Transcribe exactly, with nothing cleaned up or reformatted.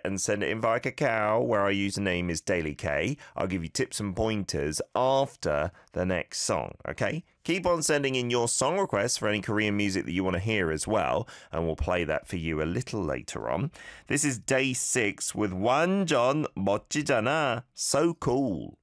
and send it in via Kakao, where our username is Daily K. I'll give you tips and pointers after the next song, okay? Keep on sending in your song requests for any Korean music that you want to hear as well, and we'll play that for you a little later on. This is day six with 완전 멋지잖아, so cool.